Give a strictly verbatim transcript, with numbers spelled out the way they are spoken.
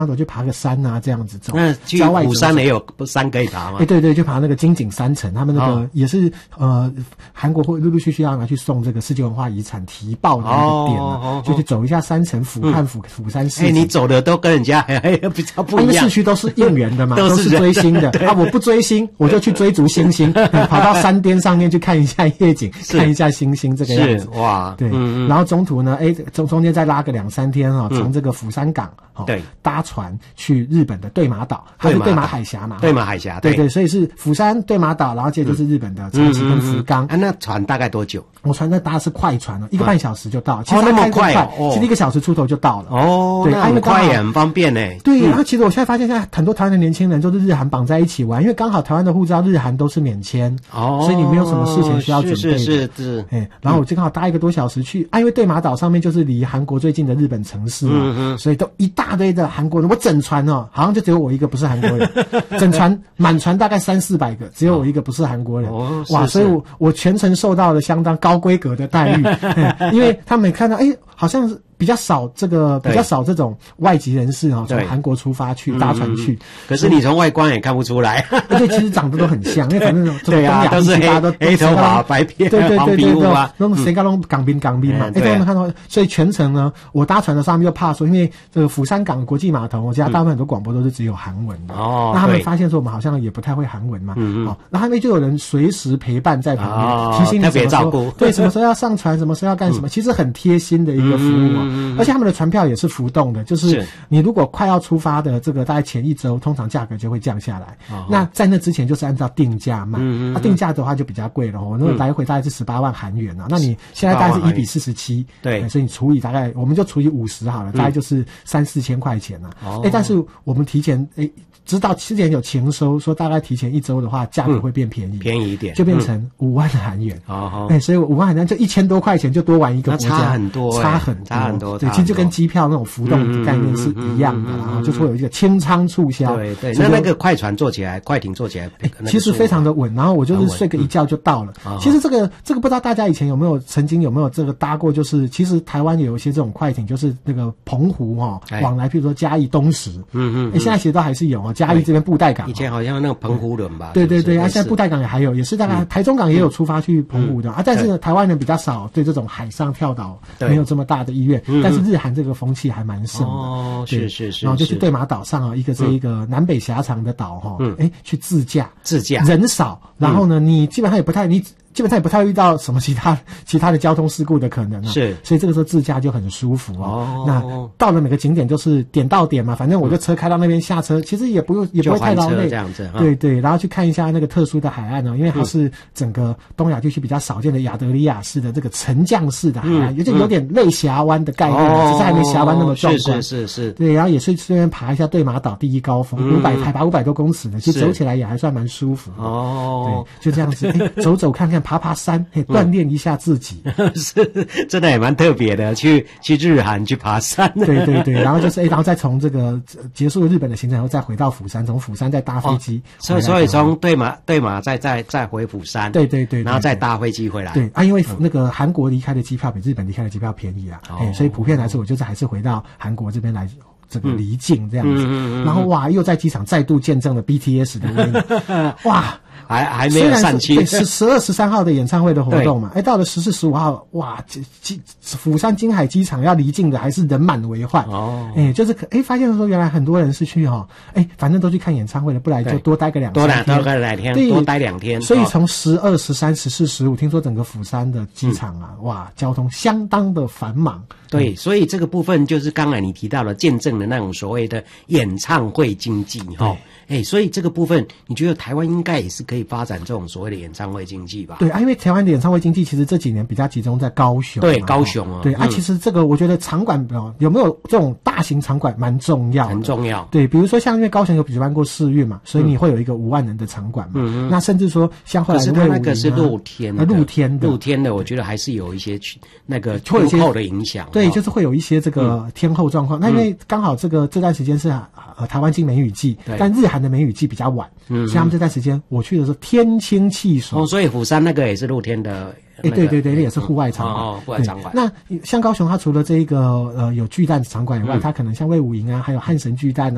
走去爬个山啊，这样子走。 那去虎山也有山可以爬吗？ 哎，对对，就爬那个金井山城，他们那个、哦、也是呃，韩国会陆陆续续要拿去送这个世界文化遗产提报的一个点啊，哦、就去走一下山城、俯瞰釜釜山市。 哎，你走的都跟人家还比较不一样， 因为市区都是应援的嘛，都是追星的啊。我不追星，我就去追逐星星，跑到山巅上面去看一下夜景，看一下星星，这个样子。 哇， 对，嗯嗯然后中途呢，哎，中中间再拉个两三天啊、哦，从、嗯、这个釜山港。哦、对，搭船去日本的对马岛，它是对马海峡嘛？ 对马海峡， 对 对, 对，所以是釜山对马岛，然后接着就是日本的长崎跟福冈、嗯嗯嗯。啊，那船大概多久？ 我船在搭的是快船哦，一个半小时就到。其实哦，那么快哦， 其实一个小时出头就到了。 哦，对，很快也很方便呢。 对，然后其实我现在发现，现在很多台湾的年轻人都是日韩绑在一起玩，因为刚好台湾的护照日韩都是免签，哦，所以你没有什么事情需要准备的。 是是是， 哎，然后我就刚好搭一个多小时去，啊，因为对马岛上面就是离韩国最近的日本城市嘛，嗯嗯，所以都一大堆的韩国。我整船哦，好像就只有我一个不是韩国人，整船满船大概三四百个，只有我一个不是韩国人。哦，哇！所以我我全程受到了相当高规格的待遇，因为他们看到，哎，好像是。比较少这个比较少这种外籍人士哈，从韩国出发去搭船去、嗯。 可是你从外观也看不出来， 而且其实长得都很像，因为反正对啊，都是黑都黑头发、白皮、 对对对对对， 啊， 那种谁家拢港兵港兵嘛，哎，他们看到，所以全程呢，我搭船的时候他们就怕说，因为这个釜山港国际码头，我记得大部分很多广播都是只有韩文的，哦，那他们发现说我们好像也不太会韩文嘛，嗯嗯，好，然后那边就有人随时陪伴在旁边，提醒你什么时候对什么时候要上船，什么时候要干什么，其实很贴心的一个服务啊，而且他们的船票也是浮动的，就是你如果快要出发的这个大概前一周，通常价格就会降下来。哦、那在那之前就是按照定价卖，那、嗯嗯啊、定价的话就比较贵了哦。那来回大概是十八万韩元啊、嗯，那你现在大概是一比四十七，对，所以你除以大概我们就除以五十好了，大概就是三四千块钱啊。哎、嗯，但是我们提前哎。知道之前有情收说大概提前一周的话价格会变便宜、嗯、 便宜一点， 就变成五万韩元。 哦、 嗯，哎，所以五万韩元就一千多块钱就多玩一个国家， 差很多， 差很多， 差很多。 对，其实就跟机票那种浮动的概念是一样的，然后就是会有一个清仓促销。 对对，那那个快船坐起来，快艇坐起来， 哎，其实非常的稳。然后我就是睡个一觉就到了。嗯、其实这个这个不知道大家以前有没有曾经有没有这个搭过？就是其实台湾有一些这种快艇，就是那个澎湖哈、哦、往来，譬如说嘉义东石，嗯嗯，哎，现在其实都还是有哦，嘉义这边布袋港。 以前好像那个澎湖人吧， 对对对，啊，现在布袋港也还有，也是大概台中港也有出发去澎湖的、嗯、啊，但是呢，台湾人比较少对这种海上跳岛没有这么大的意愿，但是日韩这个风气还蛮盛的， 哦，是是是， 然后就去对马岛上啊，一个这一个南北狭长的岛哈，哎、嗯，去自驾， 自驾人少，然后呢，你基本上也不太你。基本上也不太遇到什么其他其他的交通事故的可能啊，是，所以这个时候自驾就很舒服哦。那到了每个景点就是点到点嘛，反正我就车开到那边下车，其实也不用也不会太劳累这样子。 对对，然后去看一下那个特殊的海岸哦，因为它是整个东亚地区比较少见的亚得里亚式的这个沉降式的海岸，有点有点类峡湾的概念，只是还没峡湾那么壮观。 是是是。 对，然后也是顺便爬一下对马岛第一高峰，五百海拔五百多公尺的，其实走起来也还算蛮舒服的。哦，对，就这样子，走走看看，爬爬山。锻炼一下自己， 嗯、是真的也蛮特别的。去去日韩去爬山， 对对对，然后就是哎，然后再从这个结束了日本的行程后，再回到釜山，从釜山再搭飞机， 哦、所以所以从对马对马再再再回釜山， 对对 对, 对， 然后再搭飞机回来。 对啊，因为那个韩国离开的机票比日本离开的机票便宜啊，哎、哦，所以普遍来说，我就是还是回到韩国这边来。这个离境这样子，嗯嗯嗯、然后哇，又在机场再度见证了 B T S 的威力，哇， 还还没有散期， 对，十十二十三号的演唱会的活动嘛，哎，到了十四十五号，哇，机釜山金海机场要离境的还是人满为患哦，哎，就是哎，发现说原来很多人是去哈，哎，反正都去看演唱会了，不然就多待个两多两多待两天，多待两天， 所以从十二、十三、十四、十五，听说整个釜山的机场啊，嗯、哇，交通相当的繁忙。 对，所以这个部分就是刚才你提到了见证的那种所谓的演唱会经济哈，哎，所以这个部分你觉得台湾应该也是可以发展这种所谓的演唱会经济吧？ 对啊，因为台湾的演唱会经济其实这几年比较集中在高雄， 对，高雄啊， 对、嗯、啊，其实这个我觉得场馆哦有没有这种大型场馆蛮重要的， 很重要。 对，比如说像因为高雄有举办过世运嘛，所以你会有一个五万人的场馆嘛，嗯嗯，那甚至说像后来的魏武营、啊、 可是它那个是露天的， 露天的， 露天的，我觉得还是有一些那个天候的影响， 对，就是会有一些。这个天候状况、嗯，那因为刚好这个这段时间是呃台湾进梅雨季，但日韩的梅雨季比较晚，嗯，所以他们这段时间我去的时候天清气爽， 哦，所以釜山那个也是露天的。 哎、欸，对对对，那也是户外场馆、 哦，户外场馆。 那像高雄，它除了这一个呃有巨蛋场馆以外、嗯，它可能像魏武营啊，还有汉神巨蛋啊。